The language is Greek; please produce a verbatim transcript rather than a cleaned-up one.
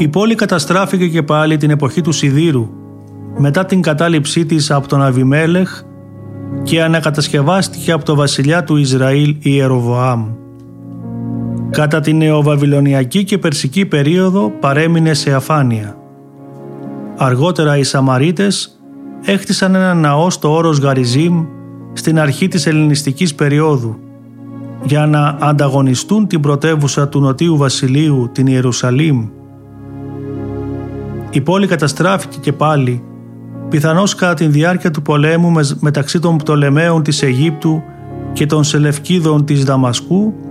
Η πόλη καταστράφηκε και πάλι την εποχή του Σιδήρου, μετά την κατάληψή της από τον Αβιμέλεχ, και ανακατασκευάστηκε από το βασιλιά του Ισραήλ Ιεροβοάμ. Κατά την νεοβαβυλωνιακή και περσική περίοδο παρέμεινε σε αφάνεια. Αργότερα οι Σαμαρίτες έχτισαν ένα ναό στο όρος Γαριζίμ στην αρχή της ελληνιστικής περίοδου για να ανταγωνιστούν την πρωτεύουσα του Νοτίου Βασιλείου, την Ιερουσαλήμ. Η πόλη καταστράφηκε και πάλι, πιθανώς κατά τη διάρκεια του πολέμου μεταξύ των Πτολεμαίων της Αιγύπτου και των Σελευκίδων της Δαμασκού,